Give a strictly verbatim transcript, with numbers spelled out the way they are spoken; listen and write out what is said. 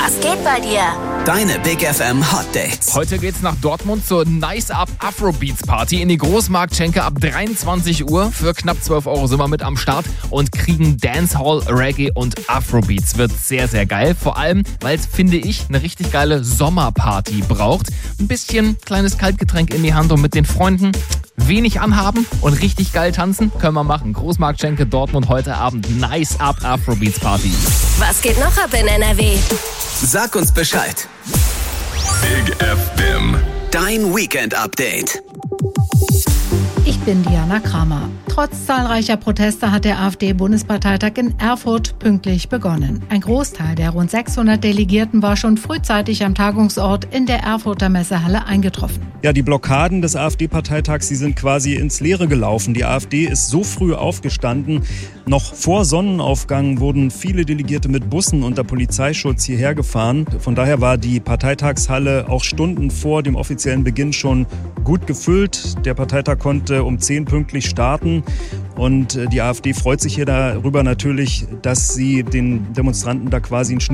Was geht bei dir? Deine Big F M Hot Dates. Heute geht's nach Dortmund zur Nice Up Afrobeats Party in die Großmarktschenke ab dreiundzwanzig Uhr. Für knapp zwölf Euro sind wir mit am Start und kriegen Dancehall, Reggae und Afrobeats. Wird sehr, sehr geil. Vor allem, weil es, finde ich, eine richtig geile Sommerparty braucht. Ein bisschen kleines Kaltgetränk in die Hand und mit den Freunden wenig anhaben und richtig geil tanzen können wir machen. Großmarktschenke Dortmund heute Abend. Nice Up Afrobeats Party. Was geht noch ab in N R W? Sag uns Bescheid. Big F M. Dein Weekend-Update. Ich bin Diana Kramer. Trotz zahlreicher Proteste hat der AfD-Bundesparteitag in Erfurt pünktlich begonnen. Ein Großteil der rund sechshundert Delegierten war schon frühzeitig am Tagungsort in der Erfurter Messehalle eingetroffen. Ja, die Blockaden des AfD-Parteitags, die sind quasi ins Leere gelaufen. Die AfD ist so früh aufgestanden. Noch vor Sonnenaufgang wurden viele Delegierte mit Bussen unter Polizeischutz hierher gefahren. Von daher war die Parteitagshalle auch Stunden vor dem offiziellen Beginn schon gut gefüllt. Der Parteitag konnte um zehn pünktlich starten. Und die AfD freut sich hier darüber natürlich, dass sie den Demonstranten da quasi einen